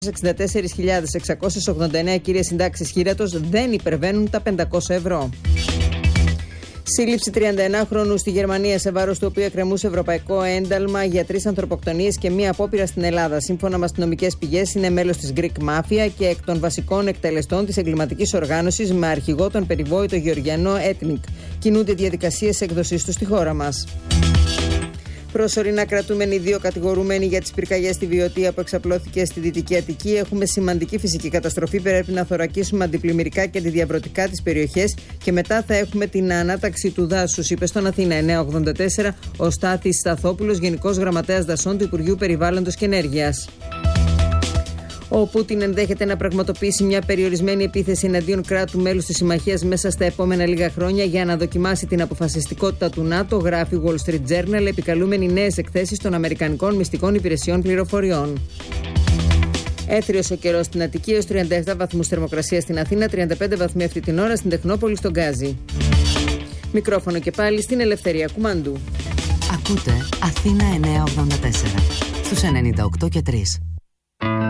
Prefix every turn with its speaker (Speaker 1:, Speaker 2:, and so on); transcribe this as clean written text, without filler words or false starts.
Speaker 1: 64.689 κύριες συντάξεις χείρατος δεν υπερβαίνουν τα 500 ευρώ. Σύλληψη 31χρονου στη Γερμανία, σε βάρος του οποίου εκκρεμούσε ευρωπαϊκό ένταλμα για 3 ανθρωποκτονίες και μία απόπειρα στην Ελλάδα. Σύμφωνα με αστυνομικές πηγές, είναι μέλος της Greek Mafia και εκ των βασικών εκτελεστών της εγκληματικής οργάνωσης, με αρχηγό τον περιβόητο Γεωργιανό Έτνικ. Κινούνται διαδικασίες έκδοσης του στη χώρα μας. Προσωρινά κρατούμενοι 2 κατηγορούμενοι για τις πυρκαγιές στη Βιωτία που εξαπλώθηκε στη Δυτική Αττική. Έχουμε σημαντική φυσική καταστροφή. Πρέπει να θωρακίσουμε αντιπλημμυρικά και αντιδιαβρωτικά τις περιοχές και μετά θα έχουμε την ανάταξη του δάσους, είπε στον Αθήνα 984 ο Στάθης Σταθόπουλος, Γενικός Γραμματέας Δασών του Υπουργείου Περιβάλλοντος και Ενέργειας. Ο Πούτιν ενδέχεται να πραγματοποιήσει μια περιορισμένη επίθεση εναντίον κράτου μέλους της συμμαχίας μέσα στα επόμενα λίγα χρόνια για να δοκιμάσει την αποφασιστικότητα του ΝΑΤΟ, γράφει Wall Street Journal, επικαλούμενη νέες εκθέσεις των Αμερικανικών Μυστικών Υπηρεσιών Πληροφοριών. Έθριος ο καιρός στην Αττική, έως 37 βαθμούς θερμοκρασία στην Αθήνα, 35 βαθμοί αυτή την ώρα στην Τεχνόπολη, στον Γκάζι. Μικρόφωνο και πάλι στην Ελευθερία Κουμάντου.
Speaker 2: Ακούτε Αθήνα 984 στους 98 και 3.